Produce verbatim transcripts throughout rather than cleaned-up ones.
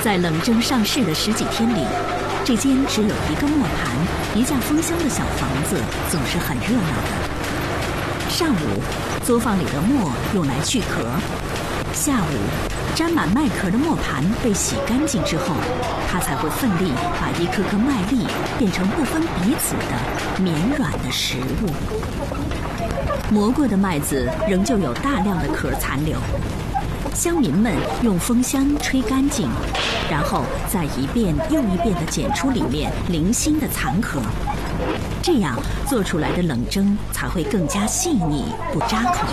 在冷蒸上市的十几天里，这间只有一个磨盘、一架风箱的小房子总是很热闹的。上午，作坊里的磨用来去壳；下午，沾满麦壳的磨盘被洗干净之后，它才会奋力把一颗颗麦粒变成不分彼此的绵软的食物。磨过的麦子仍旧有大量的壳残留，乡民们用风箱吹干净，然后再一遍又一遍地捡出里面零星的残壳，这样做出来的冷蒸才会更加细腻，不扎口。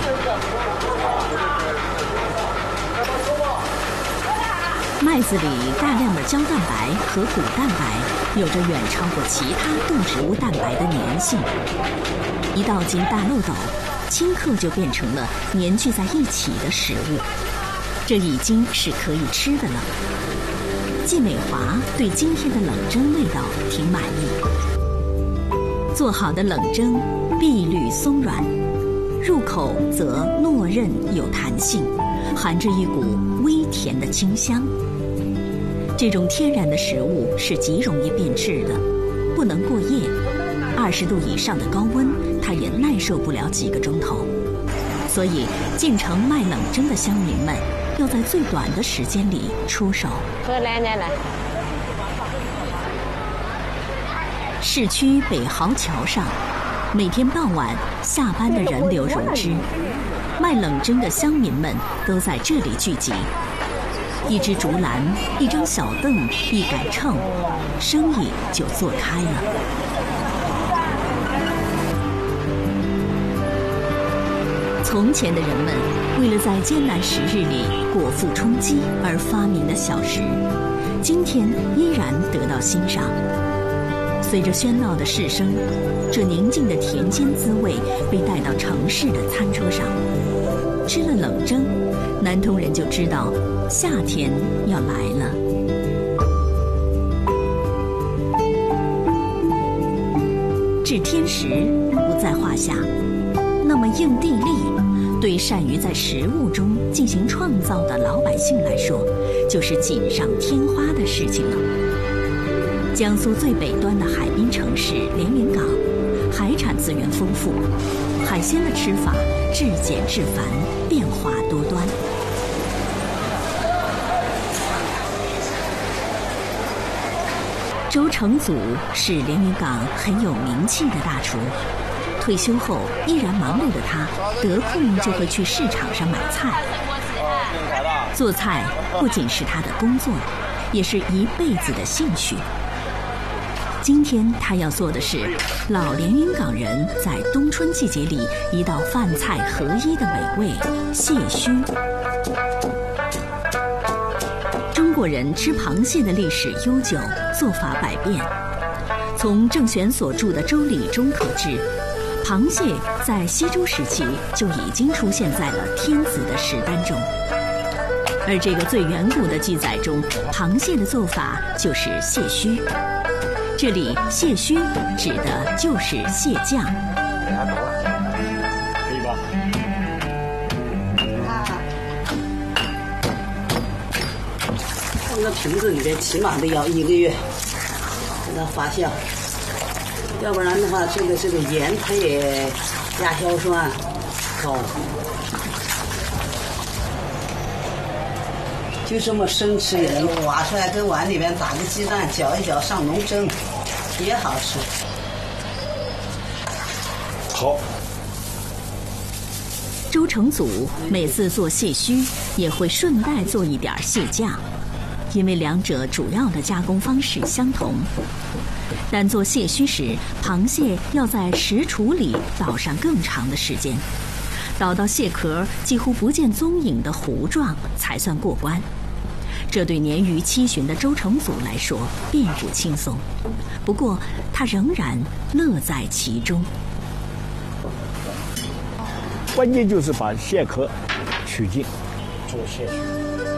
麦子里大量的胶蛋白和谷蛋白有着远超过其他动植物蛋白的粘性，一倒进大漏斗，顷刻就变成了粘聚在一起的食物，这已经是可以吃的了。季美华对今天的冷蒸味道挺满意。做好的冷蒸碧绿松软，入口则糯韧有弹性，含着一股微甜的清香。这种天然的食物是极容易变质的，不能过夜，二十度以上的高温它也耐受不了几个钟头。所以进城卖冷蒸的乡民们要在最短的时间里出手。 喝来来来。 市区北豪桥上，每天傍晚下班的人流如织，卖冷蒸的乡民们都在这里聚集。一只竹篮，一张小凳，一杆秤，生意就做开了。从前的人们为了在艰难时日里果腹充饥而发明的小食，今天依然得到欣赏。随着喧闹的市声，这宁静的田间滋味被带到城市的餐桌上。吃了冷蒸，南通人就知道夏天要来了。制天时不在话下，那么硬地利对善于在食物中进行创造的老百姓来说，就是锦上添花的事情了。江苏最北端的海滨城市连云港，海产资源丰富，海鲜的吃法至简至繁，变化多端。周成祖是连云港很有名气的大厨，退休后依然忙碌的他，得空就会去市场上买菜。做菜不仅是他的工作，也是一辈子的兴趣。今天他要做的是老连云港人在冬春季节里一道饭菜合一的美味蟹须。中国人吃螃蟹的历史悠久，做法百变。从郑玄所著的《周礼》中可知，螃蟹在西周时期就已经出现在了天子的食单中。而这个最远古的记载中，螃蟹的做法就是蟹须。这里蟹须指的就是蟹酱。 可以吧？ 放到瓶子里边起码得要一个月，让它发酵，要不然的话，这个这个盐它也亚硝酸高。就这么生吃也能挖出来，跟碗里边打个鸡蛋，搅一搅上笼蒸，也好吃。 好。 周成祖每次做蟹须，也会顺带做一点蟹酱，因为两者主要的加工方式相同。但做蟹须时，螃蟹要在食橱里倒上更长的时间，倒到蟹壳几乎不见踪影的糊状才算过关。这对年逾七旬的周成祖来说并不轻松，不过他仍然乐在其中。 关键就是把蟹壳取净， 做蟹须。